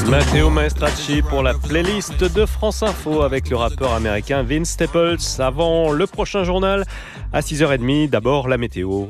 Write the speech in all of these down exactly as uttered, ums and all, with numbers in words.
Matteo Maestracci pour la playlist de France Info avec le rappeur américain Vince Staples. Avant le prochain journal à six heures trente, d'abord la météo.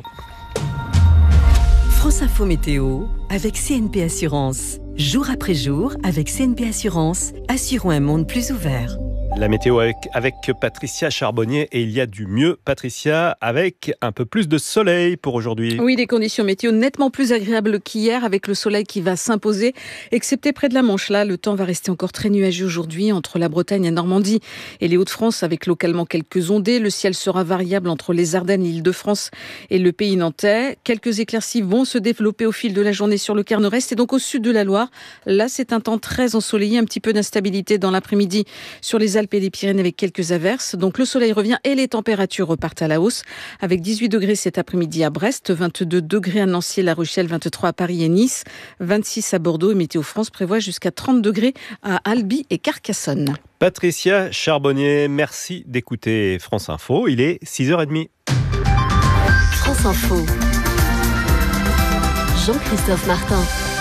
France Info Météo avec C N P Assurance. Jour après jour, avec C N P Assurance, assurons un monde plus ouvert. La météo avec, avec Patricia Charbonnier et il y a du mieux, Patricia, avec un peu plus de soleil pour aujourd'hui. Oui, des conditions météo nettement plus agréables qu'hier avec le soleil qui va s'imposer, excepté près de la Manche. Là, le temps va rester encore très nuageux aujourd'hui entre la Bretagne, la Normandie et les Hauts-de-France avec localement quelques ondées. Le ciel sera variable entre les Ardennes, l'Île-de-France et le pays nantais. Quelques éclaircies vont se développer au fil de la journée sur le quart nord-est et donc au sud de la Loire. Là, c'est un temps très ensoleillé, un petit peu d'instabilité dans l'après-midi sur les Alpes et les Pyrénées avec quelques averses. Donc le soleil revient et les températures repartent à la hausse avec dix-huit degrés cet après-midi à Brest, vingt-deux degrés à Nancy et La Rochelle, vingt-trois à Paris et Nice, vingt-six à Bordeaux et Météo France prévoit jusqu'à trente degrés à Albi et Carcassonne. Patricia Charbonnier, merci d'écouter France Info. Il est six heures trente. France Info. Jean-Christophe Martin.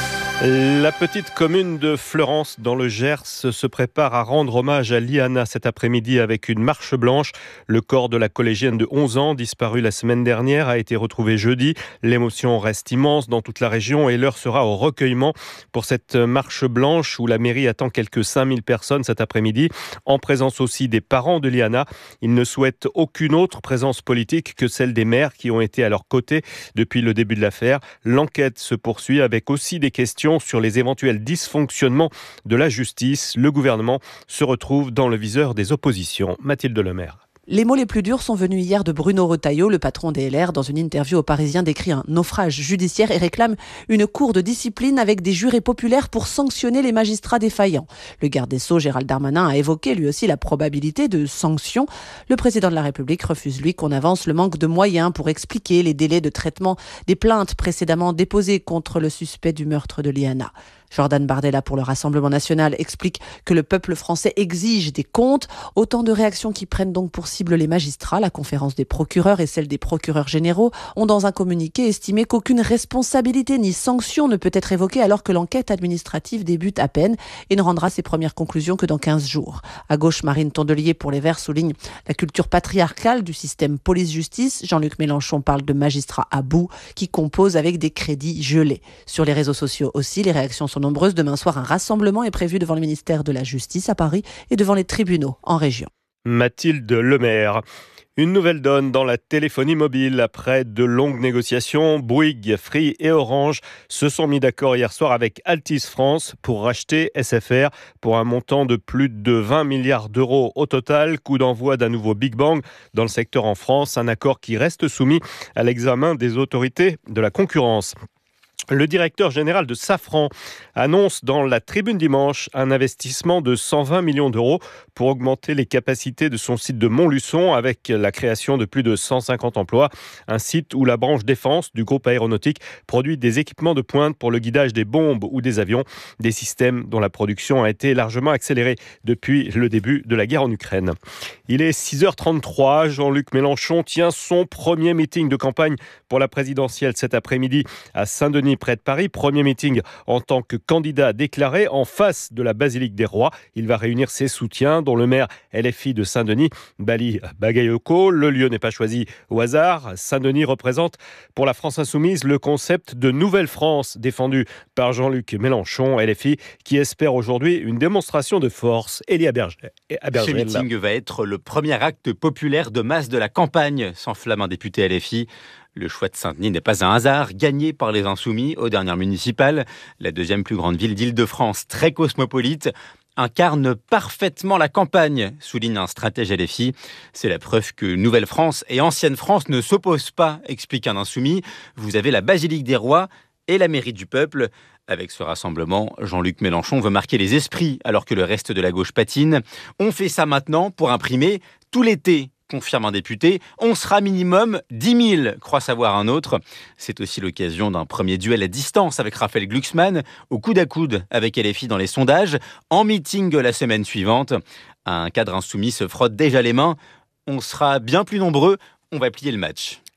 La petite commune de Fleurance dans le Gers se prépare à rendre hommage à Liana cet après-midi avec une marche blanche. Le corps de la collégienne de onze ans, disparu la semaine dernière, a été retrouvé jeudi. L'émotion reste immense dans toute la région et l'heure sera au recueillement pour cette marche blanche où la mairie attend quelques cinq mille personnes cet après-midi, en présence aussi des parents de Liana. Ils ne souhaitent aucune autre présence politique que celle des maires qui ont été à leur côté depuis le début de l'affaire. L'enquête se poursuit avec aussi des questions sur les éventuels dysfonctionnements de la justice. Le gouvernement se retrouve dans le viseur des oppositions. Mathilde Lemaire. Les mots les plus durs sont venus hier de Bruno Retailleau, le patron des L R. Dans une interview au Parisien, décrit un naufrage judiciaire et réclame une cour de discipline avec des jurés populaires pour sanctionner les magistrats défaillants. Le garde des Sceaux, Gérald Darmanin, a évoqué lui aussi la probabilité de sanctions. Le président de la République refuse, lui, qu'on avance le manque de moyens pour expliquer les délais de traitement des plaintes précédemment déposées contre le suspect du meurtre de Liana. Jordan Bardella pour le Rassemblement national explique que le peuple français exige des comptes. Autant de réactions qui prennent donc pour cible les magistrats. La conférence des procureurs et celle des procureurs généraux ont dans un communiqué estimé qu'aucune responsabilité ni sanction ne peut être évoquée alors que l'enquête administrative débute à peine et ne rendra ses premières conclusions que dans quinze jours. À gauche, Marine Tondelier pour les Verts souligne la culture patriarcale du système police-justice. Jean-Luc Mélenchon parle de magistrats à bout qui composent avec des crédits gelés. Sur les réseaux sociaux aussi, les réactions sont nombreuses. Demain soir, un rassemblement est prévu devant le ministère de la Justice à Paris et devant les tribunaux en région. Mathilde Lemaire. Une nouvelle donne dans la téléphonie mobile. Après de longues négociations, Bouygues, Free et Orange se sont mis d'accord hier soir avec Altice France pour racheter S F R pour un montant de plus de vingt milliards d'euros au total. Coup d'envoi d'un nouveau Big Bang dans le secteur en France. Un accord qui reste soumis à l'examen des autorités de la concurrence. Le directeur général de Safran annonce dans la Tribune dimanche un investissement de cent vingt millions d'euros pour augmenter les capacités de son site de Montluçon avec la création de plus de cent cinquante emplois. Un site où la branche défense du groupe aéronautique produit des équipements de pointe pour le guidage des bombes ou des avions, des systèmes dont la production a été largement accélérée depuis le début de la guerre en Ukraine. Il est six heures trente-trois, Jean-Luc Mélenchon tient son premier meeting de campagne pour la présidentielle cet après-midi à Saint-Denis près de Paris. Premier meeting en tant que candidat déclaré en face de la Basilique des Rois. Il va réunir ses soutiens, dont le maire L F I de Saint-Denis, Bali Bagayoko. Le lieu n'est pas choisi au hasard. Saint-Denis représente pour la France insoumise le concept de Nouvelle France défendu par Jean-Luc Mélenchon, L F I, qui espère aujourd'hui une démonstration de force. Elie Abergel. Ce meeting va être le premier acte populaire de masse de la campagne, s'enflamme un député L F I. Le choix de Saint-Denis n'est pas un hasard, gagné par les Insoumis aux dernières municipales. La deuxième plus grande ville d'Île-de-France, très cosmopolite, incarne parfaitement la campagne, souligne un stratège L F I. C'est la preuve que Nouvelle-France et Ancienne France ne s'opposent pas, explique un Insoumis. Vous avez la Basilique des Rois et la mairie du peuple. Avec ce rassemblement, Jean-Luc Mélenchon veut marquer les esprits alors que le reste de la gauche patine. On fait ça maintenant pour imprimer tout l'été, confirme un député. On sera minimum dix mille, croit savoir un autre. C'est aussi l'occasion d'un premier duel à distance avec Raphaël Glucksmann, au coude à coude avec L F I dans les sondages. En meeting la semaine suivante, un cadre insoumis se frotte déjà les mains. On sera bien plus nombreux, on va plier le match.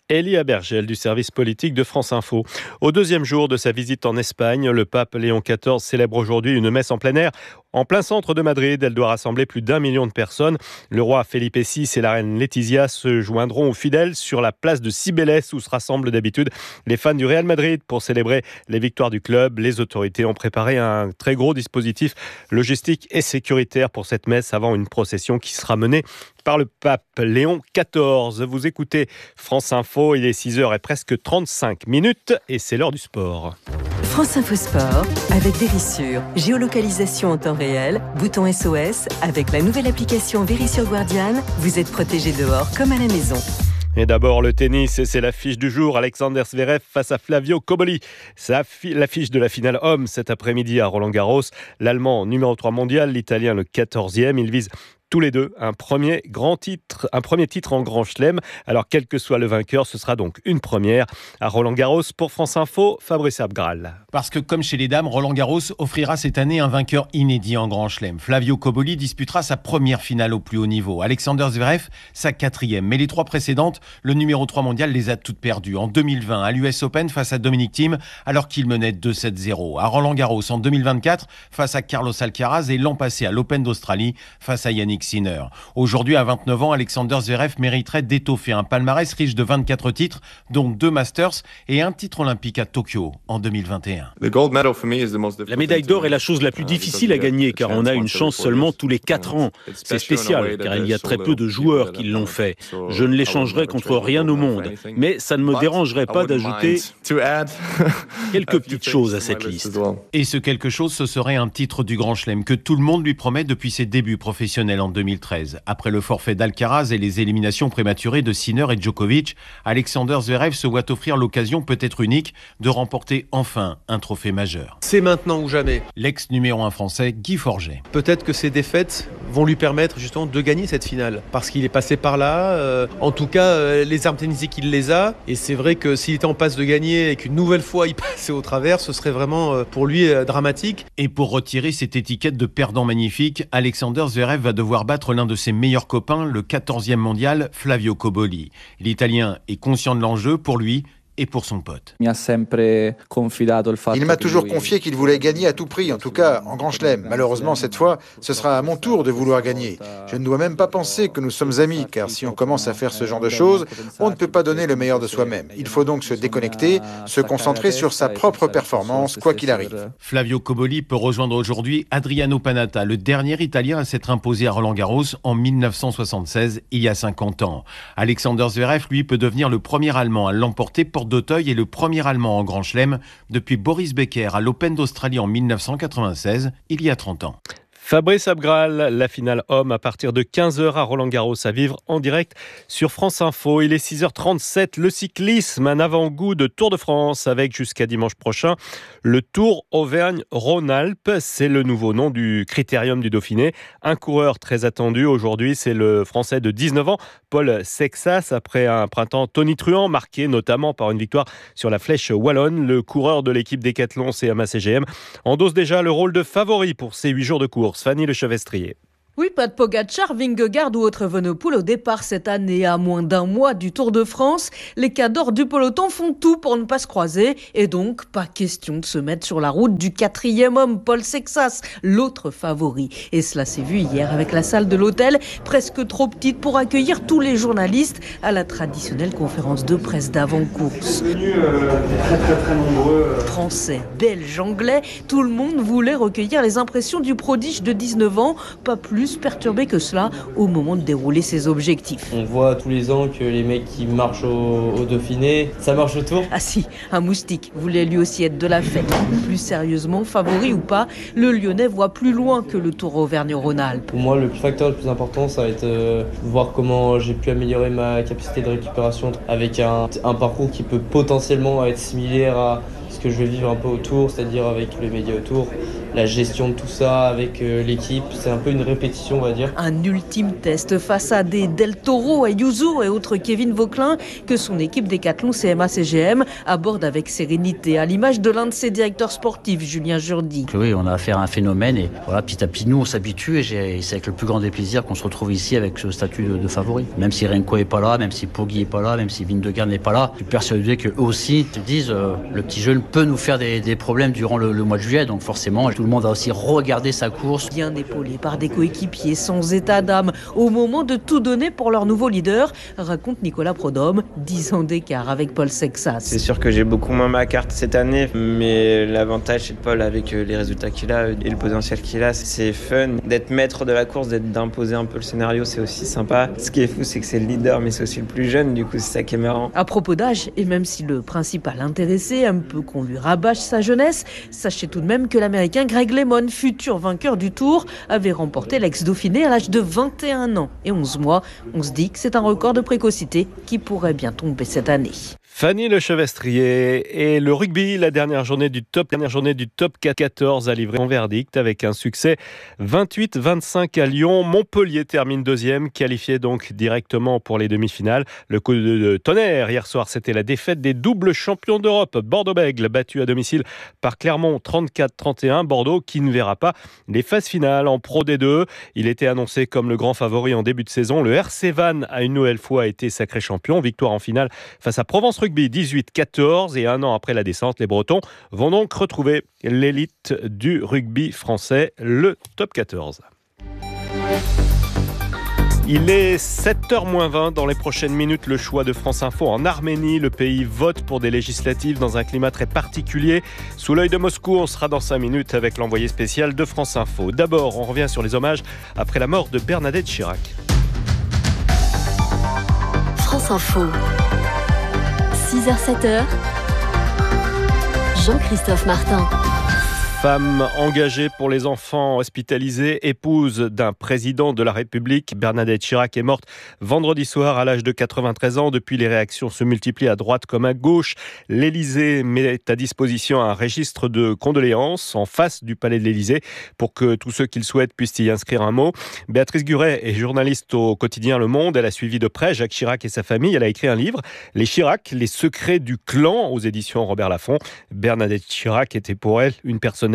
Elia Bergel du service politique de France Info. Au deuxième jour de sa visite en Espagne, le pape Léon quatorze célèbre aujourd'hui une messe en plein air en plein centre de Madrid. Elle doit rassembler plus d'un million de personnes. Le roi Felipe six et la reine Laetitia se joindront aux fidèles sur la place de Cibeles où se rassemblent d'habitude les fans du Real Madrid pour célébrer les victoires du club. Les autorités ont préparé un très gros dispositif logistique et sécuritaire pour cette messe avant une procession qui sera menée par le pape Léon quatorze. Vous écoutez France Info, il est six heures et presque trente-cinq minutes et c'est l'heure du sport. France Info Sport avec Vérissure. Géolocalisation en temps réel, bouton S O S. Avec la nouvelle application Vérissure Guardian, vous êtes protégé dehors comme à la maison. Et d'abord le tennis, et c'est l'affiche du jour. Alexander Zverev face à Flavio Cobolli. C'est l'affiche de la finale homme cet après-midi à Roland-Garros. L'Allemand numéro trois mondial, l'Italien le quatorzième. Ils visent tous les deux un premier grand titre, un premier titre en Grand Chelem. Alors quel que soit le vainqueur, ce sera donc une première à Roland-Garros. Pour France Info, Fabrice Abgral. Parce que comme chez les dames, Roland-Garros offrira cette année un vainqueur inédit en Grand Chelem. Flavio Cobolli disputera sa première finale au plus haut niveau. Alexander Zverev, sa quatrième. Mais les trois précédentes, le numéro trois mondial les a toutes perdues. En deux mille vingt, à l'U S Open face à Dominic Thiem, alors qu'il menait deux sept zéro. À Roland-Garros en deux mille vingt-quatre, face à Carlos Alcaraz, et l'an passé à l'Open d'Australie, face à Yannick Sinner. Aujourd'hui, à vingt-neuf ans, Alexander Zverev mériterait d'étoffer un palmarès riche de vingt-quatre titres, dont deux Masters et un titre olympique à Tokyo en deux mille vingt et un. La médaille d'or est la chose la plus difficile à gagner car on a une chance seulement tous les quatre ans. C'est spécial car il y a très peu de joueurs qui l'ont fait. Je ne l'échangerai contre rien au monde, mais ça ne me dérangerait pas d'ajouter quelques petites choses à cette liste. Et ce quelque chose, ce serait un titre du Grand Chelem que tout le monde lui promet depuis ses débuts professionnels en deux mille treize. Après le forfait d'Alcaraz et les éliminations prématurées de Sinner et Djokovic, Alexander Zverev se voit offrir l'occasion peut-être unique de remporter enfin un trophée majeur. C'est maintenant ou jamais. L'ex numéro un français Guy Forget. Peut-être que ces défaites vont lui permettre justement de gagner cette finale parce qu'il est passé par là. Euh, en tout cas, euh, les armes tennistiques, il les a. Et c'est vrai que s'il était en passe de gagner et qu'une nouvelle fois il passait au travers, ce serait vraiment euh, pour lui euh, dramatique. Et pour retirer cette étiquette de perdant magnifique, Alexander Zverev va devoir battre l'un de ses meilleurs copains, le quatorzième mondial, Flavio Cobolli. L'Italien est conscient de l'enjeu pour lui et pour son pote. Il m'a toujours confié qu'il voulait gagner à tout prix, en tout cas en Grand Chelem. Malheureusement, cette fois, ce sera à mon tour de vouloir gagner. Je ne dois même pas penser que nous sommes amis, car si on commence à faire ce genre de choses, on ne peut pas donner le meilleur de soi-même. Il faut donc se déconnecter, se concentrer sur sa propre performance, quoi qu'il arrive. Flavio Cobolli peut rejoindre aujourd'hui Adriano Panatta, le dernier Italien à s'être imposé à Roland-Garros en mille neuf cent soixante-seize, il y a cinquante ans. Alexander Zverev, lui, peut devenir le premier Allemand à l'emporter pour d'Auteuil est le premier Allemand en Grand Chelem depuis Boris Becker à l'Open d'Australie en mille neuf cent quatre-vingt-seize, il y a trente ans. Fabrice Abgral, la finale homme à partir de quinze heures à Roland-Garros à vivre en direct sur France Info. Il est six heures trente-sept, le cyclisme, un avant-goût de Tour de France avec jusqu'à dimanche prochain le Tour Auvergne-Rhône-Alpes. C'est le nouveau nom du Critérium du Dauphiné. Un coureur très attendu aujourd'hui, c'est le Français de dix-neuf ans, Paul Sexas, après un printemps tonitruant marqué notamment par une victoire sur la Flèche Wallonne. Le coureur de l'équipe Décathlon C M A C G M endosse déjà le rôle de favori pour ces huit jours de course. Fanny Lechevestrier. Oui, pas de Pogacar, Vingegaard ou autre Evenepoel au départ cette année. À moins d'un mois du Tour de France, les cadors du peloton font tout pour ne pas se croiser. Et donc, pas question de se mettre sur la route du quatrième homme, Paul Sexas, l'autre favori. Et cela s'est vu hier avec la salle de l'hôtel, presque trop petite pour accueillir tous les journalistes à la traditionnelle conférence de presse d'avant-course. Très, très, très nombreux. Français, Belges, Anglais, tout le monde voulait recueillir les impressions du prodige de dix-neuf ans, pas plus perturbé que cela au moment de dérouler ses objectifs. On voit tous les ans que les mecs qui marchent au, au Dauphiné, ça marche au Tour. Ah si, un moustique voulait lui aussi être de la fête. Plus sérieusement, favori ou pas, le Lyonnais voit plus loin que le Tour Auvergne-Rhône-Alpes. Pour moi, le facteur le plus important, ça va être euh, voir comment j'ai pu améliorer ma capacité de récupération avec un, un parcours qui peut potentiellement être similaire à ce que je vais vivre un peu au Tour, c'est-à-dire avec le média au Tour, la gestion de tout ça avec euh, l'équipe. C'est un peu une répétition, on va dire. Un ultime test face à des Del Toro, Ayuso et autres Kevin Vauquelin que son équipe Décathlon C M A C G M aborde avec sérénité, à l'image de l'un de ses directeurs sportifs, Julien Jourdi. Oui, on a affaire à un phénomène et voilà, petit à petit, nous, on s'habitue et j'ai, c'est avec le plus grand des plaisirs qu'on se retrouve ici avec ce statut de, de favori. Même si Renko n'est pas là, même si Poggi n'est pas là, même si Vingegaard n'est pas là, je suis persuadé qu'eux aussi te disent euh, le petit jeune peut nous faire des, des problèmes durant le, le mois de juillet. Donc forcément, tout le monde va aussi regarder sa course. Bien épaulé par des coéquipiers sans état d'âme au moment de tout donner pour leur nouveau leader, raconte Nicolas Prodhomme, dix ans d'écart avec Paul Sexas. C'est sûr que j'ai beaucoup moins ma carte cette année, mais l'avantage c'est de Paul avec les résultats qu'il a et le potentiel qu'il a, c'est fun. D'être maître de la course, d'être, d'imposer un peu le scénario, c'est aussi sympa. Ce qui est fou, c'est que c'est le leader, mais c'est aussi le plus jeune, du coup c'est ça qui est marrant. À propos d'âge, et même si le principal intéressé un peu qu'on lui rabâche sa jeunesse, sachez tout de même que l'Américain Greg LeMond, futur vainqueur du Tour, avait remporté l'ex-Dauphiné à l'âge de vingt et un ans et onze mois. On se dit que c'est un record de précocité qui pourrait bien tomber cette année. Fanny Lechevestrier et le rugby, la dernière journée du top, dernière journée du top quatorze a livré son verdict avec un succès vingt-huit vingt-cinq à Lyon. Montpellier termine deuxième, qualifié donc directement pour les demi-finales. Le coup de tonnerre hier soir, c'était la défaite des doubles champions d'Europe. Bordeaux-Bègles battu à domicile par Clermont trente-quatre trente et un. Bordeaux qui ne verra pas les phases finales en Pro D deux. Il était annoncé comme le grand favori en début de saison. Le R C Vannes a une nouvelle fois été sacré champion. Victoire en finale face à Provence Rugby dix-huit quatorze, et un an après la descente, les Bretons vont donc retrouver l'élite du rugby français, le top quatorze. Il est sept heures moins vingt. Dans les prochaines minutes, le choix de France Info en Arménie. Le pays vote pour des législatives dans un climat très particulier. Sous l'œil de Moscou, on sera dans cinq minutes avec l'envoyé spécial de France Info. D'abord, on revient sur les hommages après la mort de Bernadette Chirac. France Info. six heures sept heures. Jean-Christophe Martin. Femme engagée pour les enfants hospitalisés, épouse d'un président de la République, Bernadette Chirac est morte vendredi soir à l'âge de quatre-vingt-treize ans. Depuis, les réactions se multiplient à droite comme à gauche. L'Élysée met à disposition un registre de condoléances en face du palais de l'Élysée pour que tous ceux qui le souhaitent puissent y inscrire un mot. Béatrice Guret est journaliste au quotidien Le Monde. Elle a suivi de près Jacques Chirac et sa famille. Elle a écrit un livre, Les Chirac, les secrets du clan, aux éditions Robert Laffont. Bernadette Chirac était pour elle une personne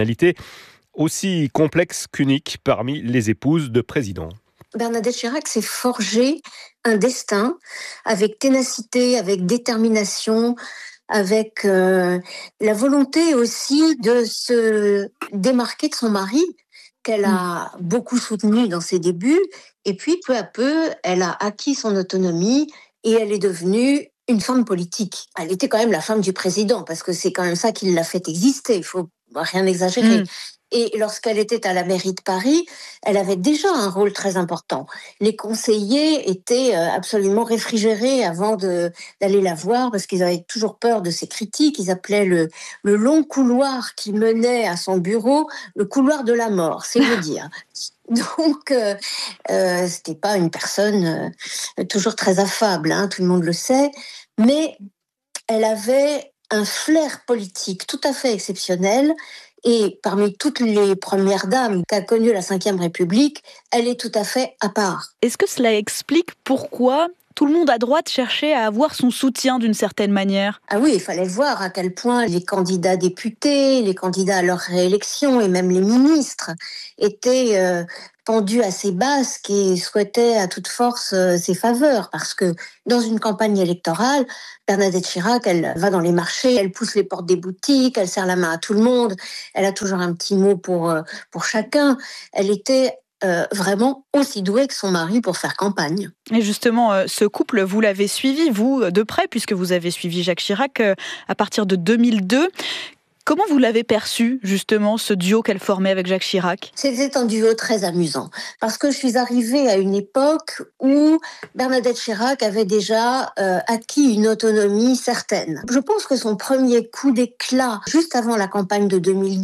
aussi complexe qu'unique parmi les épouses de présidents. Bernadette Chirac s'est forgé un destin avec ténacité, avec détermination, avec euh, la volonté aussi de se démarquer de son mari, qu'elle a beaucoup soutenu dans ses débuts. Et puis, peu à peu, elle a acquis son autonomie et elle est devenue une femme politique. Elle était quand même la femme du président, parce que c'est quand même ça qui l'a fait exister. Il faut rien exagérer. Mmh. Et lorsqu'elle était à la mairie de Paris, elle avait déjà un rôle très important. Les conseillers étaient absolument réfrigérés avant de, d'aller la voir, parce qu'ils avaient toujours peur de ses critiques. Ils appelaient le, le long couloir qui menait à son bureau le couloir de la mort, c'est vous dire. Donc, euh, euh, c'était pas une personne euh, toujours très affable, hein, tout le monde le sait, mais elle avait un flair politique tout à fait exceptionnel, et parmi toutes les premières dames qu'a connues la cinquième République, elle est tout à fait à part. Est-ce que cela explique pourquoi tout le monde à droite cherchait à avoir son soutien d'une certaine manière? Ah oui, il fallait voir à quel point les candidats députés, les candidats à leur réélection et même les ministres étaient euh, pendus à ses basques et souhaitaient à toute force euh, ses faveurs. Parce que dans une campagne électorale, Bernadette Chirac, elle va dans les marchés, elle pousse les portes des boutiques, elle serre la main à tout le monde, elle a toujours un petit mot pour, euh, pour chacun. Elle était Euh, vraiment aussi douée que son mari pour faire campagne. Et justement, euh, ce couple, vous l'avez suivi, vous, de près, puisque vous avez suivi Jacques Chirac euh, à partir de deux mille deux. Comment vous l'avez perçu, justement, ce duo qu'elle formait avec Jacques Chirac? C'était un duo très amusant, parce que je suis arrivée à une époque où Bernadette Chirac avait déjà euh, acquis une autonomie certaine. Je pense que son premier coup d'éclat, juste avant la campagne de deux mille deux,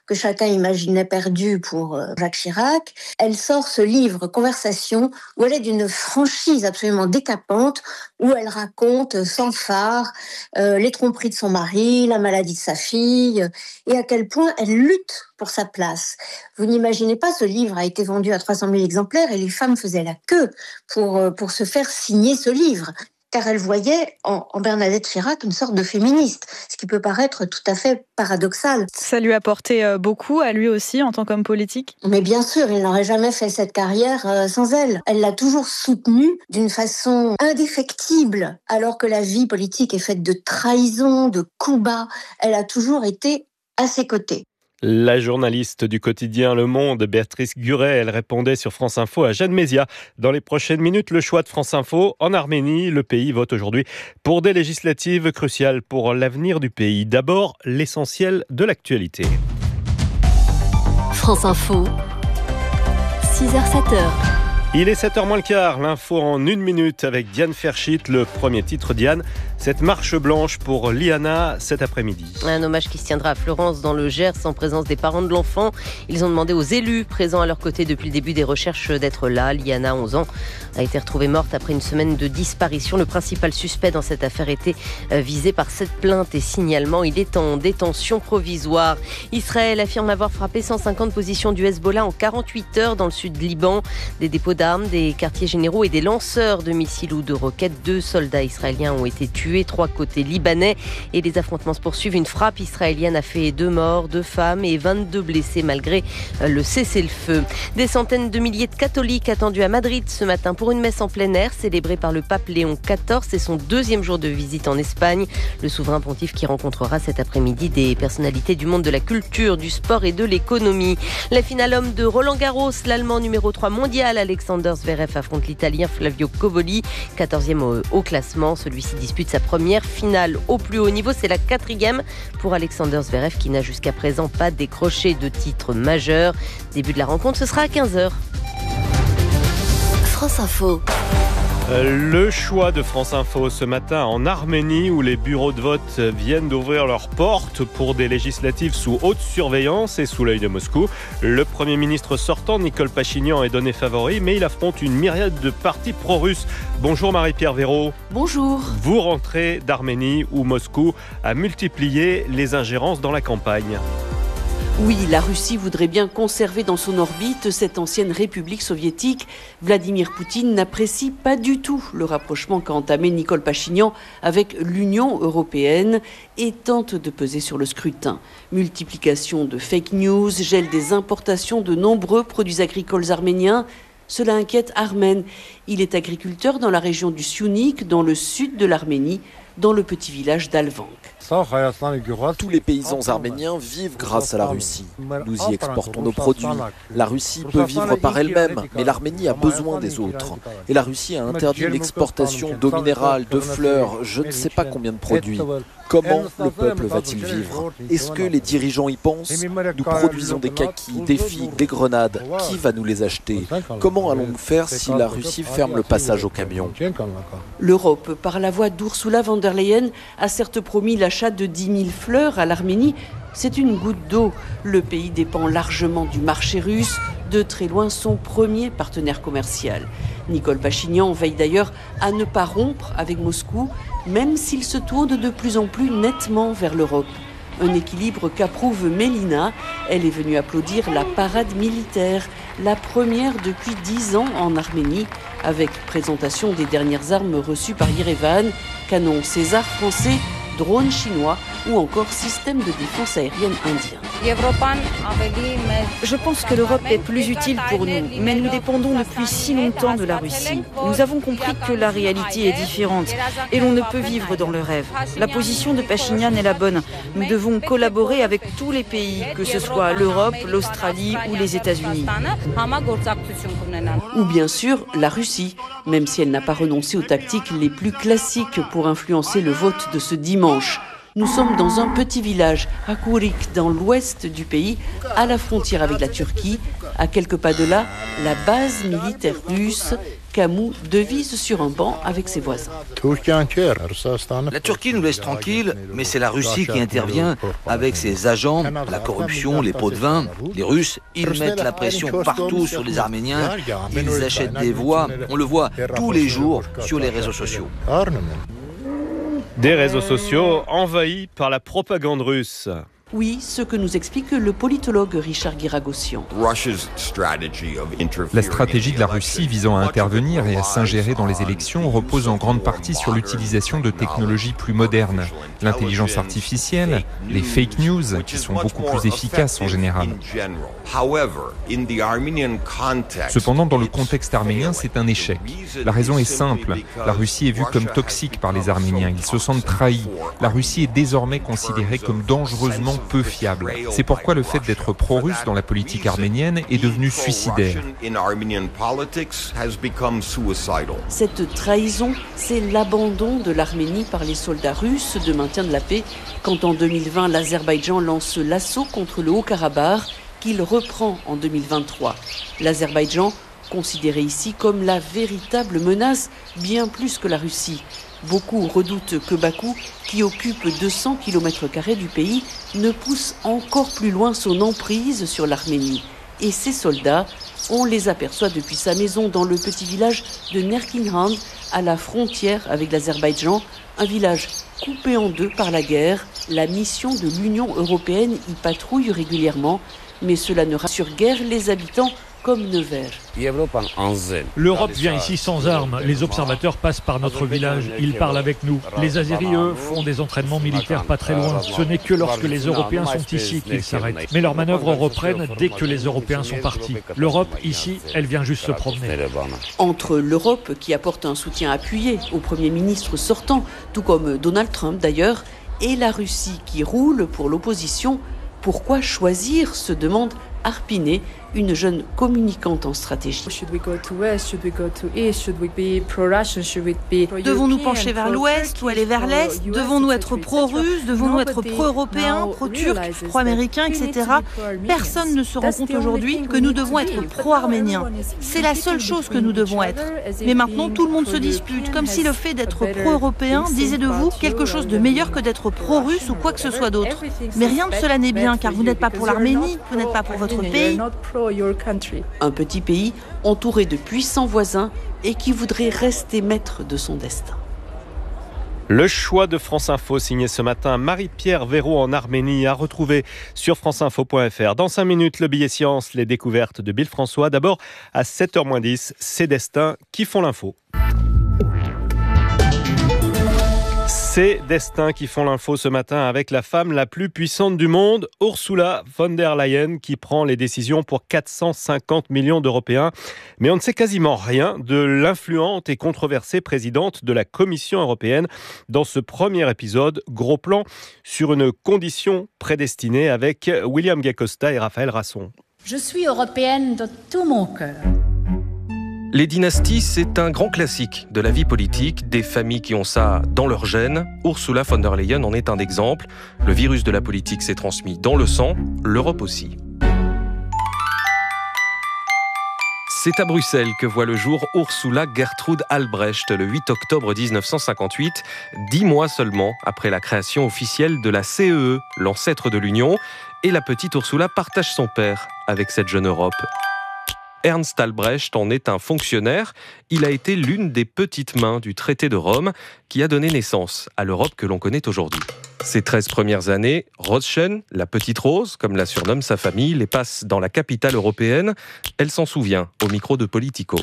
que chacun imaginait perdu pour Jacques Chirac. Elle sort ce livre, Conversation, où elle est d'une franchise absolument décapante, où elle raconte sans phare euh, les tromperies de son mari, la maladie de sa fille, et à quel point elle lutte pour sa place. Vous n'imaginez pas, ce livre a été vendu à trois cent mille exemplaires et les femmes faisaient la queue pour, pour se faire signer ce livre. Car elle voyait en, en Bernadette Chirac une sorte de féministe, ce qui peut paraître tout à fait paradoxal. Ça lui a apporté beaucoup à lui aussi en tant qu'homme politique ? Mais bien sûr, il n'aurait jamais fait cette carrière sans elle. Elle l'a toujours soutenue d'une façon indéfectible, alors que la vie politique est faite de trahison, de coups bas. Elle a toujours été à ses côtés. La journaliste du quotidien Le Monde, Béatrice Guret, elle répondait sur France Info à Jeanne Mézia. Dans les prochaines minutes, le choix de France Info en Arménie. Le pays vote aujourd'hui pour des législatives cruciales pour l'avenir du pays. D'abord, l'essentiel de l'actualité. France Info, six heures sept heures. Il est sept heures moins le quart, l'info en une minute avec Diane Ferchit. Le premier titre, Diane, cette marche blanche pour Liana cet après-midi. Un hommage qui se tiendra à Florence dans le Gers en présence des parents de l'enfant. Ils ont demandé aux élus présents à leur côté depuis le début des recherches d'être là. Liana, onze ans, a été retrouvée morte après une semaine de disparition. Le principal suspect dans cette affaire était visé par cette plainte et signalement. Il est en détention provisoire. Israël affirme avoir frappé cent cinquante positions du Hezbollah en quarante-huit heures dans le sud Liban. Des dépôts d'armes, des quartiers généraux et des lanceurs de missiles ou de roquettes. Deux soldats israéliens ont été tués, trois côtés libanais. Et les affrontements se poursuivent. Une frappe israélienne a fait deux morts, deux femmes et vingt-deux blessés malgré le cessez-le-feu. Des centaines de milliers de catholiques attendus à Madrid ce matin pour une messe en plein air célébrée par le pape Léon quatorze. C'est son deuxième jour de visite en Espagne. Le souverain pontife qui rencontrera cet après-midi des personnalités du monde de la culture, du sport et de l'économie. La finale homme de Roland-Garros, l'Allemand numéro trois mondial, Alexander Zverev affronte l'Italien Flavio Cobolli, quatorzième au, au classement. Celui-ci dispute sa première finale au plus haut niveau. C'est la quatrième pour Alexander Zverev qui n'a jusqu'à présent pas décroché de titre majeur. Début de la rencontre, ce sera à quinze heures. France Info. Le choix de France Info ce matin en Arménie où les bureaux de vote viennent d'ouvrir leurs portes pour des législatives sous haute surveillance et sous l'œil de Moscou. Le Premier ministre sortant, Nicole Pachinian, est donné favori, mais il affronte une myriade de partis pro-russes. Bonjour Marie-Pierre Véraud. Bonjour. Vous rentrez d'Arménie où Moscou a multiplié les ingérences dans la campagne. Oui, la Russie voudrait bien conserver dans son orbite cette ancienne république soviétique. Vladimir Poutine n'apprécie pas du tout le rapprochement qu'a entamé Nicole Pachinian avec l'Union européenne et tente de peser sur le scrutin. Multiplication de fake news, gel des importations de nombreux produits agricoles arméniens. Cela inquiète Armen. Il est agriculteur dans la région du Syunik, dans le sud de l'Arménie, dans le petit village d'Alvank. Tous les paysans arméniens vivent grâce à la Russie. Nous y exportons nos produits. La Russie peut vivre par elle-même, mais l'Arménie a besoin des autres. Et la Russie a interdit l'exportation d'eau minérale, de fleurs, je ne sais pas combien de produits. Comment le peuple va-t-il vivre? Est-ce que les dirigeants y pensent? Nous produisons des kakis, des figues, des grenades. Qui va nous les acheter? Comment allons-nous faire si la Russie ferme le passage aux camions? L'Europe, par la voix d'Ursula von der Leyen, a certes promis l'achat de dix mille fleurs à l'Arménie. C'est une goutte d'eau. Le pays dépend largement du marché russe, de très loin son premier partenaire commercial. Nicole Pachinian veille d'ailleurs à ne pas rompre avec Moscou, même s'il se tourne de plus en plus nettement vers l'Europe. Un équilibre qu'approuve Mélina. Elle est venue applaudir la parade militaire, la première depuis dix ans en Arménie, avec présentation des dernières armes reçues par Yerevan, canon César français, drones chinois ou encore système de défense aérienne indien. Je pense que l'Europe est plus utile pour nous, mais nous dépendons depuis si longtemps de la Russie. Nous avons compris que la réalité est différente et l'on ne peut vivre dans le rêve. La position de Pachinian est la bonne. Nous devons collaborer avec tous les pays, que ce soit l'Europe, l'Australie ou les États-Unis. Ou bien sûr la Russie, même si elle n'a pas renoncé aux tactiques les plus classiques pour influencer le vote de ce dimanche. Nous sommes dans un petit village, à Kurik, dans l'ouest du pays, à la frontière avec la Turquie. À quelques pas de là, la base militaire russe. Camou devise sur un banc avec ses voisins. La Turquie nous laisse tranquilles, mais c'est la Russie qui intervient avec ses agents, la corruption, les pots de vin. Les Russes, ils mettent la pression partout sur les Arméniens. Ils achètent des voix, on le voit tous les jours sur les réseaux sociaux. Des réseaux sociaux envahis par la propagande russe. Oui, ce que nous explique le politologue Richard Guiragossian. La stratégie de la Russie visant à intervenir et à s'ingérer dans les élections repose en grande partie sur l'utilisation de technologies plus modernes. L'intelligence artificielle, les fake news, qui sont beaucoup plus efficaces en général. Cependant, dans le contexte arménien, c'est un échec. La raison est simple. La Russie est vue comme toxique par les Arméniens. Ils se sentent trahis. La Russie est désormais considérée comme dangereusement peu fiable. C'est pourquoi le fait d'être pro-russe dans la politique arménienne est devenu suicidaire. Cette trahison, c'est l'abandon de l'Arménie par les soldats russes de maintien de la paix, quand en deux mille vingt, l'Azerbaïdjan lance l'assaut contre le Haut-Karabakh, qu'il reprend en deux mille vingt-trois. L'Azerbaïdjan, considéré ici comme la véritable menace, bien plus que la Russie. Beaucoup redoutent que Bakou, qui occupe deux cents kilomètres carrés du pays, ne pousse encore plus loin son emprise sur l'Arménie. Et ces soldats, on les aperçoit depuis sa maison dans le petit village de Nerkinhand, à la frontière avec l'Azerbaïdjan, un village coupé en deux par la guerre. La mission de l'Union européenne y patrouille régulièrement, mais cela ne rassure guère les habitants comme Nevers. L'Europe vient ici sans armes. Les observateurs passent par notre village. Ils parlent avec nous. Les Azéris, eux, font des entraînements militaires pas très loin. Ce n'est que lorsque les Européens sont ici qu'ils s'arrêtent. Mais leurs manœuvres reprennent dès que les Européens sont partis. L'Europe, ici, elle vient juste se promener. Entre l'Europe, qui apporte un soutien appuyé au Premier ministre sortant, tout comme Donald Trump d'ailleurs, et la Russie qui roule pour l'opposition, pourquoi choisir, se demande Arpiné, une jeune communicante en stratégie. Devons-nous pencher vers l'ouest ou aller vers l'est? Devons-nous être pro-russes? Devons-nous être pro-européens, pro-turcs, pro-américains, et cetera. Personne ne se rend compte aujourd'hui que nous devons être pro-arméniens. C'est la seule chose que nous devons être. Mais maintenant, tout le monde se dispute, comme si le fait d'être pro-européen disait de vous quelque chose de meilleur que d'être pro-russe ou quoi que ce soit d'autre. Mais rien de cela n'est bien, car vous n'êtes pas pour l'Arménie, vous n'êtes pas pour votre pays. Un petit pays entouré de puissants voisins et qui voudrait rester maître de son destin. Le choix de France Info signé ce matin Marie-Pierre Véraud en Arménie à retrouver sur franceinfo point f r. Dans cinq minutes, le billet science, les découvertes de Bill François. D'abord, à sept heures moins dix, ces destins qui font l'info. Ces destins qui font l'info ce matin avec la femme la plus puissante du monde, Ursula von der Leyen, qui prend les décisions pour quatre cent cinquante millions d'Européens. Mais on ne sait quasiment rien de l'influente et controversée présidente de la Commission européenne. Dans ce premier épisode, gros plan sur une condition prédestinée avec William Gay-Costa et Raphaël Rasson. Je suis européenne de tout mon cœur. Les dynasties, c'est un grand classique de la vie politique, des familles qui ont ça dans leur gène. Ursula von der Leyen en est un exemple. Le virus de la politique s'est transmis dans le sang, l'Europe aussi. C'est à Bruxelles que voit le jour Ursula Gertrud Albrecht le huit octobre dix-neuf cent cinquante-huit, dix mois seulement après la création officielle de la C E E, l'ancêtre de l'Union. Et la petite Ursula partage son père avec cette jeune Europe. Ernst Albrecht en est un fonctionnaire. Il a été l'une des petites mains du traité de Rome qui a donné naissance à l'Europe que l'on connaît aujourd'hui. Ses treize premières années, Roschen, la petite Rose, comme la surnomme sa famille, les passe dans la capitale européenne. Elle s'en souvient au micro de Politico.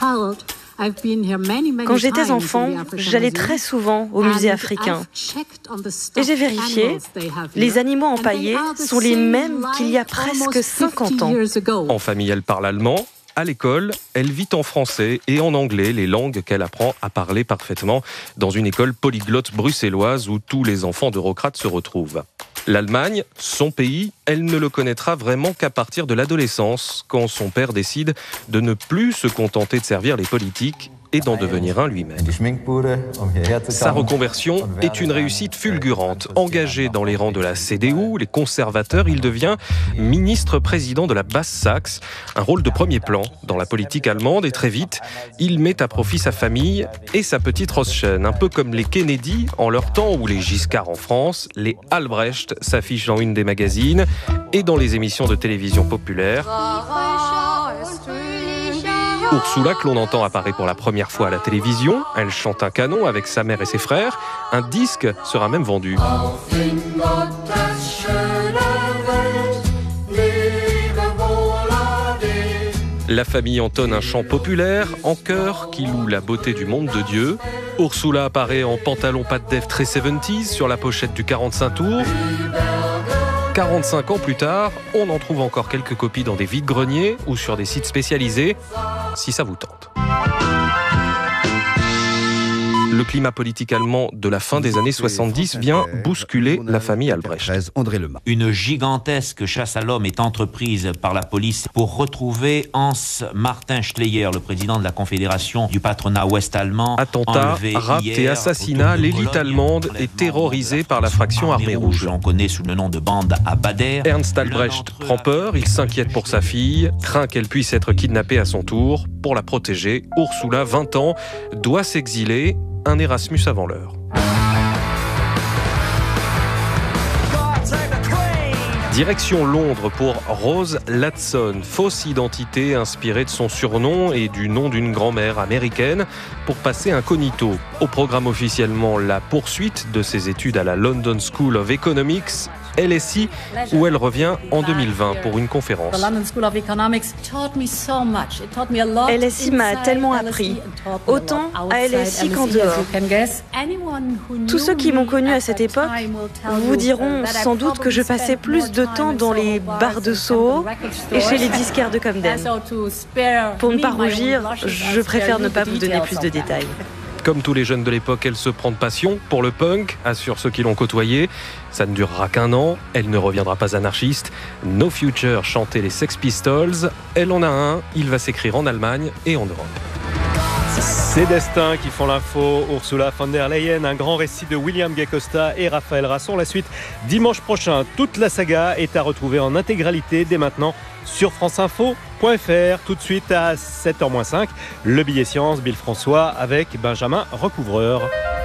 Quand j'étais enfant, j'allais très souvent au musée africain. Et j'ai vérifié, les animaux empaillés sont les mêmes qu'il y a presque cinquante ans. En famille, elle parle allemand. À l'école, elle vit en français et en anglais, les langues qu'elle apprend à parler parfaitement dans une école polyglotte bruxelloise où tous les enfants d'eurocrates se retrouvent. L'Allemagne, son pays, elle ne le connaîtra vraiment qu'à partir de l'adolescence, quand son père décide de ne plus se contenter de servir les politiques et d'en devenir un lui-même. Sa reconversion est une réussite fulgurante. Engagé dans les rangs de la C D U, les conservateurs, il devient ministre-président de la Basse-Saxe, un rôle de premier plan dans la politique allemande, et très vite, il met à profit sa famille et sa petite Rothschild, un peu comme les Kennedy en leur temps ou les Giscard en France. Les Albrecht s'affichent en une des magazines et dans les émissions de télévision populaires. Ursula, que l'on entend apparaître pour la première fois à la télévision, elle chante un canon avec sa mère et ses frères. Un disque sera même vendu. La famille entonne un chant populaire en chœur qui loue la beauté du monde de Dieu. Ursula apparaît en pantalon pas de def très soixante-dix sur la pochette du quarante-cinq tours. quarante-cinq ans plus tard, on en trouve encore quelques copies dans des vides-greniers ou sur des sites spécialisés, si ça vous tente. Le climat politique allemand de la fin des années soixante-dix vient bousculer la famille Albrecht. Une gigantesque chasse à l'homme est entreprise par la police pour retrouver Hans-Martin Schleyer, le président de la Confédération du patronat ouest-allemand. Attentats, rapt et assassinats, l'élite allemande est terrorisée par la fraction armée rouge. On connaît sous le nom de bande à Bader. Ernst Albrecht prend peur, il s'inquiète pour sa fille, craint qu'elle puisse être kidnappée à son tour. Pour la protéger, Ursula, vingt ans, doit s'exiler. Un Erasmus avant l'heure. Direction Londres pour Rose Ladson, fausse identité inspirée de son surnom et du nom d'une grand-mère américaine pour passer incognito. Au programme officiellement la poursuite de ses études à la London School of Economics, L S I, où elle revient en deux mille vingt pour une conférence. L S I m'a tellement appris, autant à L S I qu'en dehors. Tous ceux qui m'ont connue à cette époque vous diront sans doute que je passais plus de temps dans les bars de Soho et chez les disquaires de Camden. Pour ne pas rougir, je préfère ne pas vous donner plus de détails. Comme tous les jeunes de l'époque, elle se prend de passion pour le punk, assurent ceux qui l'ont côtoyée. Ça ne durera qu'un an, elle ne reviendra pas anarchiste. No Future chantait les Sex Pistols, elle en a un, il va s'écrire en Allemagne et en Europe. Ces destins qui font l'info, Ursula von der Leyen, un grand récit de William Gay Costa et Raphaël Rasson. La suite dimanche prochain. Toute la saga est à retrouver en intégralité dès maintenant sur franceinfo point f r. Tout de suite à sept heures moins cinq, le billet science, Bill François avec Benjamin Recouvreur.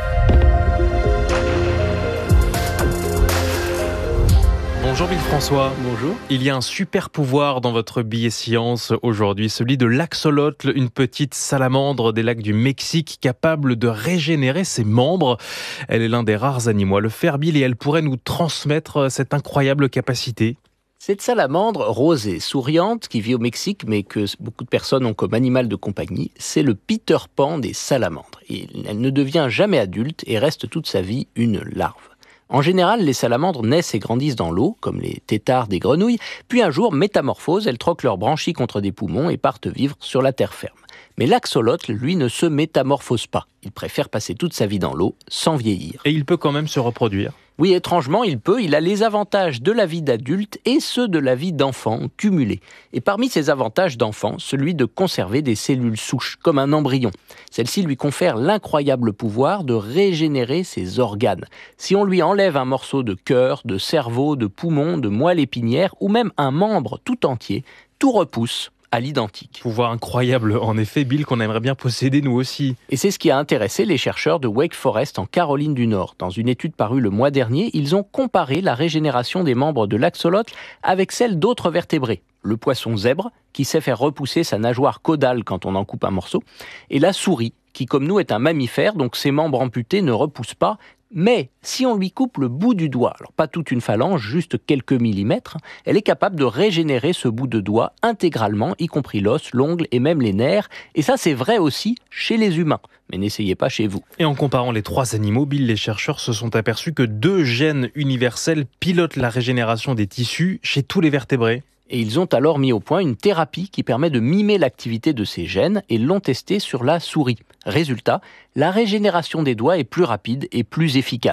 Bonjour Bill François. Bonjour. Il y a un super pouvoir dans votre billet science aujourd'hui, celui de l'axolotl, une petite salamandre des lacs du Mexique capable de régénérer ses membres. Elle est l'un des rares animaux à le faire, Bill, et elle pourrait nous transmettre cette incroyable capacité. Cette salamandre rose et souriante qui vit au Mexique, mais que beaucoup de personnes ont comme animal de compagnie, c'est le Peter Pan des salamandres. Et elle ne devient jamais adulte et reste toute sa vie une larve. En général, les salamandres naissent et grandissent dans l'eau, comme les têtards des grenouilles, puis un jour, métamorphose, elles troquent leurs branchies contre des poumons et partent vivre sur la terre ferme. Mais l'axolotl, lui, ne se métamorphose pas. Il préfère passer toute sa vie dans l'eau, sans vieillir. Et il peut quand même se reproduire. Oui, étrangement, il peut. Il a les avantages de la vie d'adulte et ceux de la vie d'enfant cumulés. Et parmi ces avantages d'enfant, celui de conserver des cellules souches, comme un embryon. Celle-ci lui confère l'incroyable pouvoir de régénérer ses organes. Si on lui enlève un morceau de cœur, de cerveau, de poumon, de moelle épinière, ou même un membre tout entier, tout repousse à l'identique. Pouvoir incroyable, en effet, Bill, qu'on aimerait bien posséder nous aussi. Et c'est ce qui a intéressé les chercheurs de Wake Forest en Caroline du Nord. Dans une étude parue le mois dernier, ils ont comparé la régénération des membres de l'axolotl avec celle d'autres vertébrés. Le poisson zèbre, qui sait faire repousser sa nageoire caudale quand on en coupe un morceau, et la souris, qui comme nous est un mammifère, donc ses membres amputés ne repoussent pas. Mais si on lui coupe le bout du doigt, alors pas toute une phalange, juste quelques millimètres, elle est capable de régénérer ce bout de doigt intégralement, y compris l'os, l'ongle et même les nerfs. Et ça, c'est vrai aussi chez les humains. Mais n'essayez pas chez vous. Et en comparant les trois animaux, Bill, les chercheurs se sont aperçus que deux gènes universels pilotent la régénération des tissus chez tous les vertébrés. Et ils ont alors mis au point une thérapie qui permet de mimer l'activité de ces gènes et l'ont testée sur la souris. Résultat, la régénération des doigts est plus rapide et plus efficace.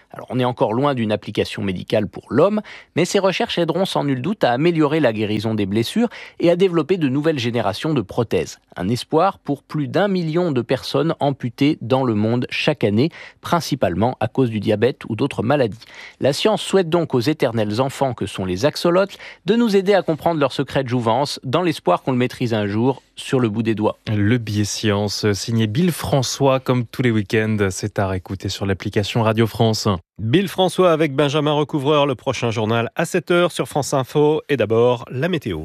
Alors, on est encore loin d'une application médicale pour l'homme, mais ces recherches aideront sans nul doute à améliorer la guérison des blessures et à développer de nouvelles générations de prothèses. Un espoir pour plus d'un million de personnes amputées dans le monde chaque année, principalement à cause du diabète ou d'autres maladies. La science souhaite donc aux éternels enfants que sont les axolotls de nous aider à comprendre leur secret de jouvence, dans l'espoir qu'on le maîtrise un jour sur le bout des doigts. Le billet science, signé Bill François, comme tous les week-ends, c'est à réécouter sur l'application Radio France. Bill François avec Benjamin Recouvreur, le prochain journal à sept heures sur France Info. Et d'abord, la météo.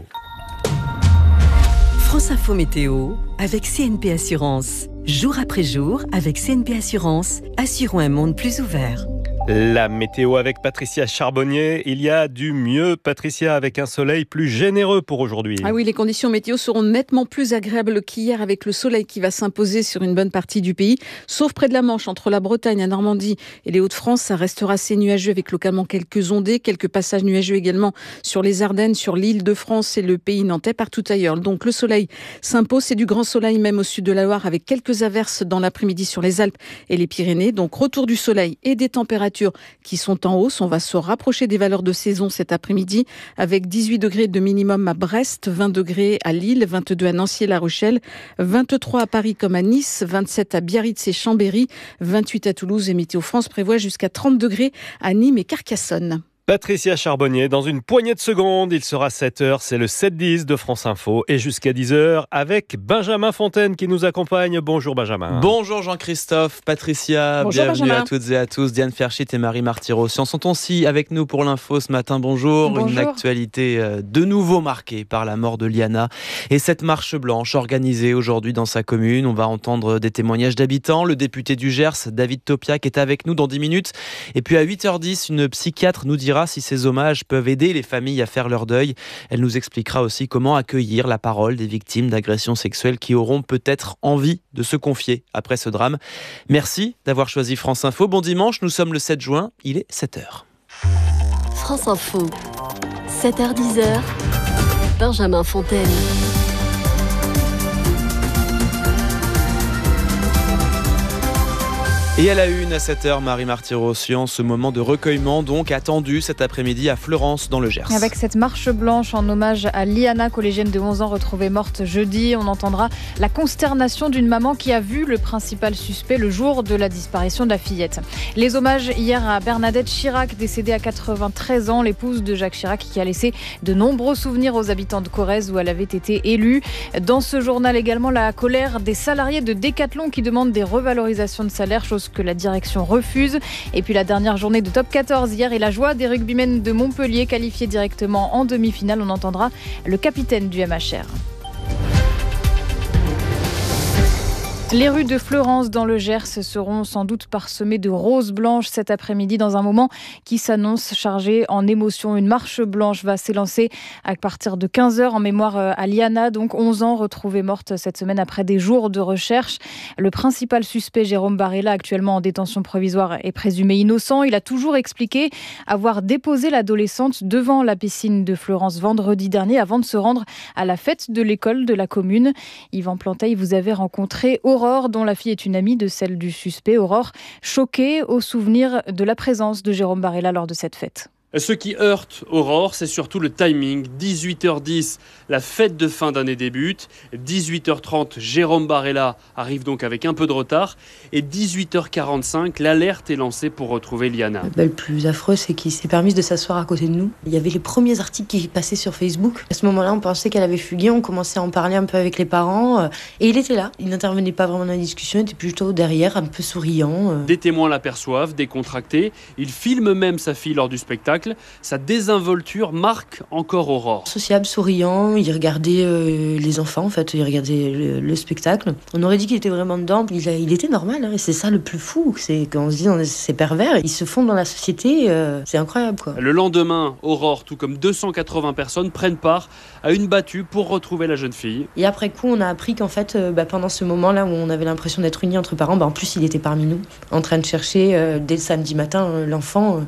France Info Météo avec C N P Assurance. Jour après jour, avec C N P Assurance, assurons un monde plus ouvert. La météo avec Patricia Charbonnier. Il y a du mieux, Patricia, avec un soleil plus généreux pour aujourd'hui. Ah oui, les conditions météo seront nettement plus agréables qu'hier avec le soleil qui va s'imposer sur une bonne partie du pays. Sauf près de la Manche, entre la Bretagne, la Normandie et les Hauts-de-France, ça restera assez nuageux avec localement quelques ondées, quelques passages nuageux également sur les Ardennes, sur l'île de France et le pays nantais, partout ailleurs. Donc le soleil s'impose, c'est du grand soleil même au sud de la Loire avec quelques averses dans l'après-midi sur les Alpes et les Pyrénées. Donc retour du soleil et des températures qui sont en hausse. On va se rapprocher des valeurs de saison cet après-midi avec dix-huit degrés de minimum à Brest, vingt degrés à Lille, vingt-deux à Nancy et La Rochelle, vingt-trois à Paris comme à Nice, vingt-sept à Biarritz et Chambéry, vingt-huit à Toulouse et Météo France prévoit jusqu'à trente degrés à Nîmes et Carcassonne. Patricia Charbonnier, dans une poignée de secondes, il sera sept heures, c'est le sept dix de France Info et jusqu'à dix heures avec Benjamin Fontaine qui nous accompagne. Bonjour Benjamin. Bonjour Jean-Christophe, Patricia, Bonjour bienvenue Benjamin. à toutes et à tous. Diane Ferchit et Marie Martyrossian sont aussi avec nous pour l'info ce matin. Bonjour. Bonjour. Une actualité de nouveau marquée par la mort de Liana et cette marche blanche organisée aujourd'hui dans sa commune. On va entendre des témoignages d'habitants. Le député du Gers, David Topiac, est avec nous dans dix minutes. Et puis à huit heures dix, une psychiatre nous dira si ces hommages peuvent aider les familles à faire leur deuil. Elle nous expliquera aussi comment accueillir la parole des victimes d'agressions sexuelles qui auront peut-être envie de se confier après ce drame. Merci d'avoir choisi France Info. Bon dimanche, nous sommes le sept juin, il est sept heures. France Info, sept heures dix, Benjamin Fontaine. Et à la une, à sept heures, Marie Martyrossian, ce moment de recueillement donc attendu cet après-midi à Fleurance dans le Gers. Avec cette marche blanche en hommage à Liana, collégienne de onze ans retrouvée morte jeudi, on entendra la consternation d'une maman qui a vu le principal suspect le jour de la disparition de la fillette. Les hommages hier à Bernadette Chirac, décédée à quatre-vingt-treize ans, l'épouse de Jacques Chirac qui a laissé de nombreux souvenirs aux habitants de Corrèze où elle avait été élue. Dans ce journal également, la colère des salariés de Decathlon qui demandent des revalorisations de salaire, chose que la direction refuse. Et puis la dernière journée de top quatorze hier et la joie des rugbymen de Montpellier qualifiés directement en demi-finale. On entendra le capitaine du M H R. Les rues de Fleurance dans le Gers seront sans doute parsemées de roses blanches cet après-midi dans un moment qui s'annonce chargé en émotions. Une marche blanche va s'élancer à partir de quinze heures en mémoire à Liana, donc onze ans, retrouvée morte cette semaine après des jours de recherche. Le principal suspect, Jérôme Barella, actuellement en détention provisoire, est présumé innocent. Il a toujours expliqué avoir déposé l'adolescente devant la piscine de Fleurance vendredi dernier avant de se rendre à la fête de l'école de la commune. Yvan Planteil, vous avez rencontré Aurore, dont la fille est une amie de celle du suspect. Aurore, choquée au souvenir de la présence de Jérôme Barella lors de cette fête. Ce qui heurte Aurore, c'est surtout le timing. dix-huit heures dix, la fête de fin d'année débute. dix-huit heures trente, Jérôme Barella arrive donc avec un peu de retard. Et dix-huit heures quarante-cinq, l'alerte est lancée pour retrouver Liana. Le plus affreux, c'est qu'il s'est permis de s'asseoir à côté de nous. Il y avait les premiers articles qui passaient sur Facebook. À ce moment-là, on pensait qu'elle avait fugué. On commençait à en parler un peu avec les parents. Et il était là. Il n'intervenait pas vraiment dans la discussion. Il était plutôt derrière, un peu souriant. Des témoins l'aperçoivent, décontracté. Il filme même sa fille lors du spectacle. Sa désinvolture marque encore Aurore. Sociable, souriant, il regardait euh, les enfants en fait, il regardait le, le spectacle. On aurait dit qu'il était vraiment dedans, il, a, il était normal, hein, et c'est ça le plus fou, c'est quand on se dit on est, c'est pervers, ils se font dans la société, euh, c'est incroyable quoi. Le lendemain, Aurore, tout comme deux cent quatre-vingts personnes, prennent part à une battue pour retrouver la jeune fille. Et après coup, on a appris qu'en fait, euh, bah, pendant ce moment-là où on avait l'impression d'être unis entre parents, bah, en plus il était parmi nous, en train de chercher euh, dès le samedi matin euh, l'enfant. Euh,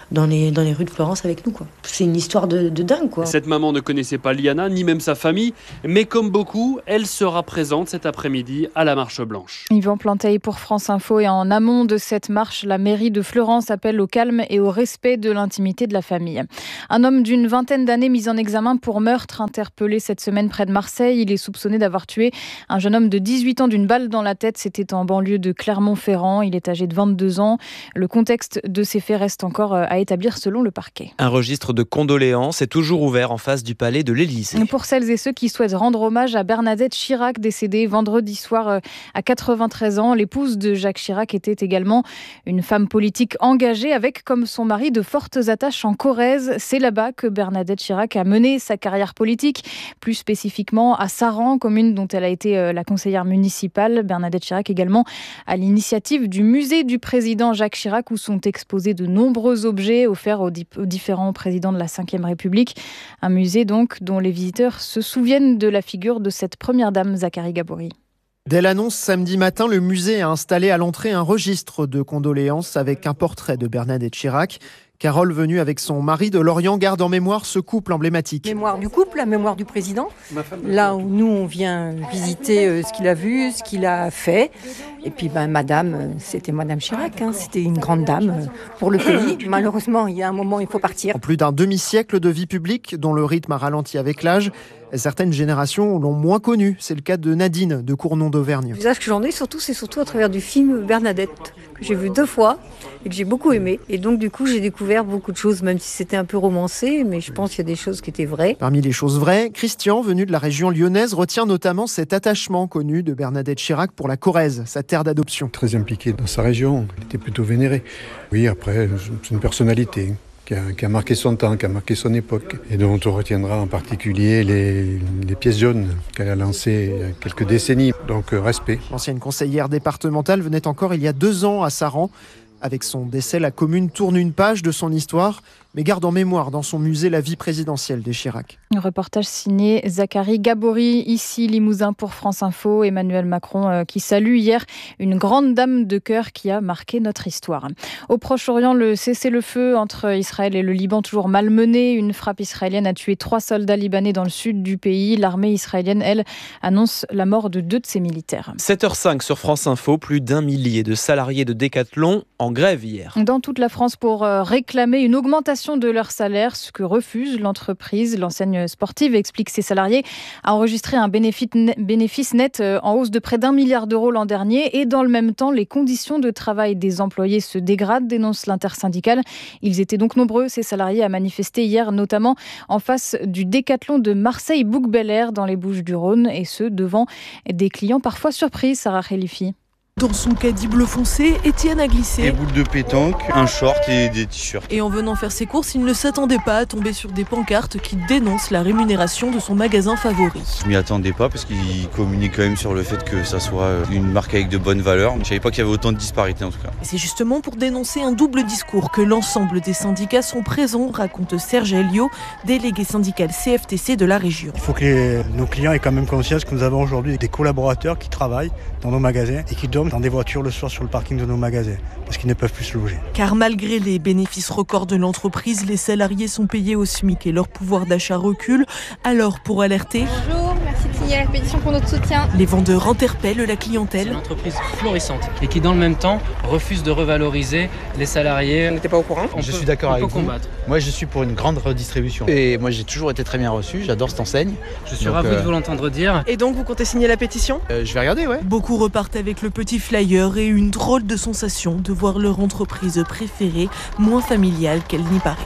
dans les, dans les rues de Florence avec nous, quoi. C'est une histoire de, de dingue, quoi. Cette maman ne connaissait pas Liana, ni même sa famille, mais comme beaucoup, elle sera présente cet après-midi à la Marche Blanche. Yvan Planteil pour France Info. Et en amont de cette marche, la mairie de Fleurance appelle au calme et au respect de l'intimité de la famille. Un homme d'une vingtaine d'années mis en examen pour meurtre interpellé cette semaine près de Marseille. Il est soupçonné d'avoir tué un jeune homme de dix-huit ans d'une balle dans la tête. C'était en banlieue de Clermont-Ferrand. Il est âgé de vingt-deux ans. Le contexte de ces faits reste encore à établir selon le parquet. Un registre de condoléances est toujours ouvert en face du palais de l'Élysée. Pour celles et ceux qui souhaitent rendre hommage à Bernadette Chirac, décédée vendredi soir à quatre-vingt-treize ans. L'épouse de Jacques Chirac était également une femme politique engagée avec, comme son mari, de fortes attaches en Corrèze. C'est là-bas que Bernadette Chirac a mené sa carrière politique, plus spécifiquement à Saran, commune dont elle a été la conseillère municipale. Bernadette Chirac également à l'initiative du musée du président Jacques Chirac, où sont exposés de nombreux objets offerts aux, dip- aux différents présidents de la cinquième République. Un musée donc dont les visiteurs se souviennent de la figure de cette première dame, Zacharie Gabory. Dès l'annonce samedi matin, le musée a installé à l'entrée un registre de condoléances avec un portrait de Bernadette Chirac. Carole, venue avec son mari de Lorient, garde en mémoire ce couple emblématique. Mémoire du couple, la mémoire du président. Là où nous, on vient visiter ce qu'il a vu, ce qu'il a fait. Et puis, ben, madame, c'était madame Chirac. Hein, c'était une grande dame pour le pays. Malheureusement, il y a un moment, il faut partir. En plus d'un demi-siècle de vie publique, dont le rythme a ralenti avec l'âge, certaines générations l'ont moins connue. C'est le cas de Nadine, de Cournon d'Auvergne. Le visage que j'en ai, surtout, c'est surtout à travers du film Bernadette, que j'ai vu deux fois et que j'ai beaucoup aimé. Et donc, du coup, j'ai découvert beaucoup de choses, même si c'était un peu romancé, mais je pense qu'il y a des choses qui étaient vraies. Parmi les choses vraies, Christian, venu de la région lyonnaise, retient notamment cet attachement connu de Bernadette Chirac pour la Corrèze, sa terre d'adoption. Très impliqué dans sa région, il était plutôt vénéré. Oui, après, c'est une personnalité qui a, qui a marqué son temps, qui a marqué son époque, et dont on retiendra en particulier les, les pièces jaunes qu'elle a lancées il y a quelques décennies. Donc, euh, respect. L'ancienne conseillère départementale venait encore il y a deux ans à Saran. Avec son décès, la commune tourne une page de son histoire, mais garde en mémoire dans son musée la vie présidentielle des Chirac. Un reportage signé Zacharie Gabory, ici Limousin pour France Info. Emmanuel Macron euh, qui salue hier une grande dame de cœur qui a marqué notre histoire. Au Proche-Orient, le cessez-le-feu entre Israël et le Liban toujours malmené. Une frappe israélienne a tué trois soldats libanais dans le sud du pays. L'armée israélienne, elle, annonce la mort de deux de ses militaires. sept heures cinq sur France Info, plus d'un millier de salariés de Decathlon en grève hier. Dans toute la France pour réclamer une augmentation de leur salaire, ce que refuse l'entreprise. L'enseigne sportive explique ses salariés a enregistré un bénéfice net en hausse de près d'un milliard d'euros l'an dernier et dans le même temps, les conditions de travail des employés se dégradent, dénonce l'intersyndicale. Ils étaient donc nombreux, ces salariés, à manifester hier, notamment en face du Décathlon de Marseille-Bouc-Bel-Air dans les Bouches-du-Rhône et ce, devant des clients parfois surpris, Sarah Khelifi. Dans son caddie bleu foncé, Étienne a glissé des boules de pétanque, un short et des t-shirts. Et en venant faire ses courses, il ne s'attendait pas à tomber sur des pancartes qui dénoncent la rémunération de son magasin favori. Je m'y attendais pas parce qu'il communique quand même sur le fait que ça soit une marque avec de bonnes valeurs. Je savais pas qu'il y avait autant de disparités en tout cas. Et c'est justement pour dénoncer un double discours que l'ensemble des syndicats sont présents, raconte Serge Elliot, délégué syndical C F T C de la région. Il faut que les, nos clients aient quand même conscience que nous avons aujourd'hui des collaborateurs qui travaillent dans nos magasins et qui dorment dans des voitures le soir sur le parking de nos magasins parce qu'ils ne peuvent plus se loger. Car malgré les bénéfices records de l'entreprise, les salariés sont payés au SMIC et leur pouvoir d'achat recule. Alors pour alerter... Bonjour, merci de signer la pétition pour notre soutien. Les vendeurs interpellent la clientèle. C'est une entreprise florissante et qui dans le même temps refuse de revaloriser les salariés. On n'était pas au courant. On je peut, suis d'accord avec vous. Combattre. Moi je suis pour une grande redistribution. Et moi j'ai toujours été très bien reçu, j'adore cette enseigne. Je suis donc, ravi euh... de vous l'entendre dire. Et donc vous comptez signer la pétition ? euh, Je vais regarder, ouais. Beaucoup repartent avec le petit flyer et une drôle de sensation de voir leur entreprise préférée moins familiale qu'elle n'y paraît.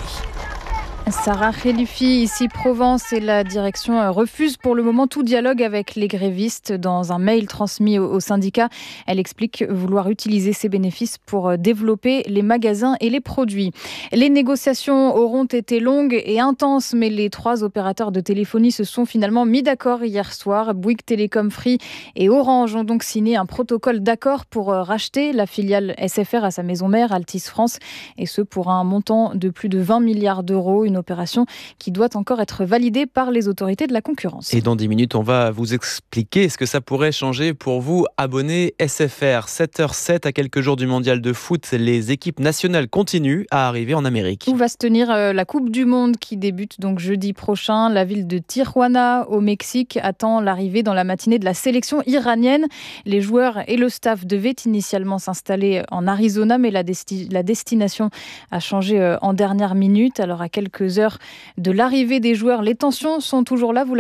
Sarah Khelifi, ici Provence, et la direction refuse pour le moment tout dialogue avec les grévistes. Dans un mail transmis au, au syndicat, elle explique vouloir utiliser ces bénéfices pour développer les magasins et les produits. Les négociations auront été longues et intenses, mais les trois opérateurs de téléphonie se sont finalement mis d'accord hier soir. Bouygues Telecom, Free et Orange ont donc signé un protocole d'accord pour racheter la filiale S F R à sa maison mère, Altice France, et ce pour un montant de plus de vingt milliards d'euros. une opération qui doit encore être validée par les autorités de la concurrence. Et dans dix minutes, on va vous expliquer ce que ça pourrait changer pour vous, abonnés S F R. sept heures zéro sept, à quelques jours du mondial de foot, les équipes nationales continuent à arriver en Amérique. Où va se tenir la Coupe du Monde qui débute donc jeudi prochain. La ville de Tijuana, au Mexique, attend l'arrivée dans la matinée de la sélection iranienne. Les joueurs et le staff devaient initialement s'installer en Arizona, mais la, desti- la destination a changé en dernière minute. Alors à quelques heures de l'arrivée des joueurs, les tensions sont toujours là. Vous